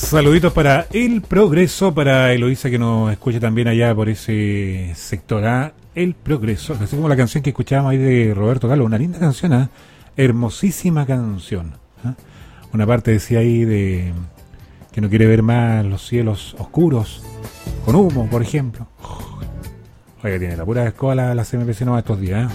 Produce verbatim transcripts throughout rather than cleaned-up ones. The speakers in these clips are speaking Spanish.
Saluditos para El Progreso, para Eloísa que nos escucha también allá por ese sector, ¿eh? El Progreso, así como la canción que escuchábamos ahí de Roberto Carlos, una linda canción, ¿eh? Hermosísima canción, ¿eh? Una parte decía ahí de que no quiere ver más los cielos oscuros, con humo, por ejemplo. Oye, tiene la pura escoba la, la C M P C nomás estos días, ¿eh?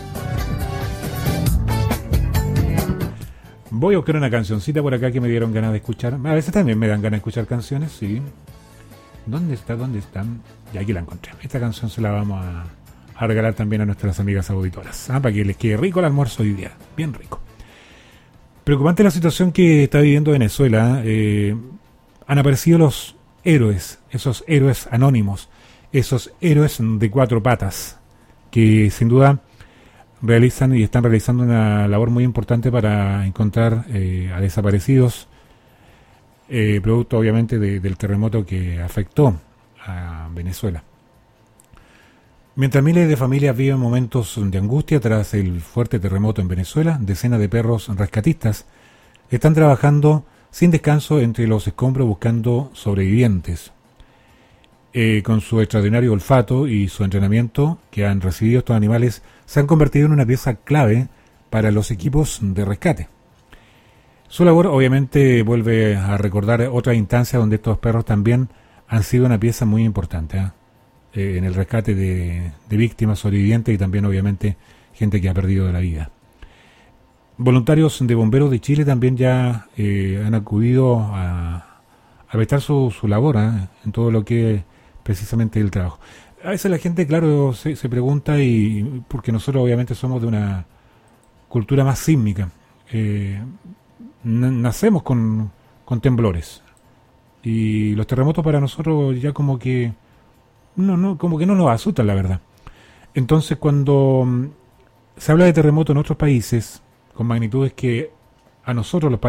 Voy a buscar una cancioncita por acá que me dieron ganas de escuchar. A veces también me dan ganas de escuchar canciones, sí. ¿Dónde está? ¿Dónde están? Y aquí la encontré. Esta canción se la vamos a, a regalar también a nuestras amigas auditoras, ¿ah? Para que les quede rico el almuerzo hoy día. Bien rico. Preocupante la situación que está viviendo Venezuela. Eh, han aparecido los héroes, esos héroes anónimos, esos héroes de cuatro patas, que sin duda realizan y están realizando una labor muy importante para encontrar eh, a desaparecidos, eh, producto obviamente de, del terremoto que afectó a Venezuela. Mientras miles de familias viven momentos de angustia tras el fuerte terremoto en Venezuela, decenas de perros rescatistas están trabajando sin descanso entre los escombros buscando sobrevivientes. Eh, con su extraordinario olfato y su entrenamiento que han recibido estos animales, se han convertido en una pieza clave para los equipos de rescate. Su labor obviamente vuelve a recordar otras instancias donde estos perros también han sido una pieza muy importante, ¿eh? Eh, en el rescate de, de víctimas sobrevivientes y también obviamente gente que ha perdido la vida. Voluntarios de Bomberos de Chile también ya eh, han acudido a, a prestar su, su labor, ¿eh? En todo lo que es precisamente el trabajo. A veces la gente, claro, se, se pregunta, y porque nosotros obviamente somos de una cultura más sísmica, eh, nacemos con, con temblores, y los terremotos para nosotros ya como que no, no, como que no nos asustan, la verdad. Entonces, cuando se habla de terremotos en otros países con magnitudes que a nosotros los